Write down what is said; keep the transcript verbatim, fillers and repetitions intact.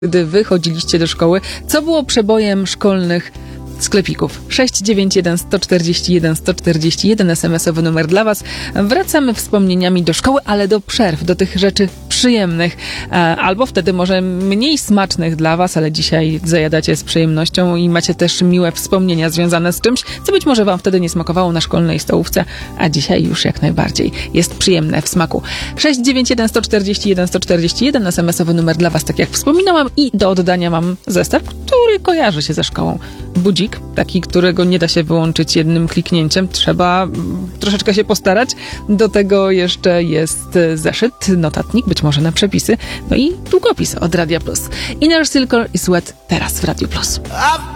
gdy wychodziliście do szkoły, co było przebojem szkolnych sklepików? sześć dziewięć jeden sto czterdzieści jeden sto czterdzieści jeden es em esowy numer dla Was. Wracamy wspomnieniami do szkoły, ale do przerw, do tych rzeczy przyjemnych, albo wtedy może mniej smacznych dla Was, ale dzisiaj zajadacie z przyjemnością i macie też miłe wspomnienia związane z czymś, co być może Wam wtedy nie smakowało na szkolnej stołówce, a dzisiaj już jak najbardziej jest przyjemne w smaku. sześć dziewięć jeden sto czterdzieści jeden sto czterdzieści jeden es em esowy numer dla Was, tak jak wspominałam, i do oddania mam zestaw, który kojarzy się ze szkołą. Budzik, taki, którego nie da się wyłączyć jednym kliknięciem. Trzeba troszeczkę się postarać. Do tego jeszcze jest zeszyt, notatnik, być może na przepisy, no i długopis od Radia Plus. Inner Circle i Sweat teraz w Radiu Plus.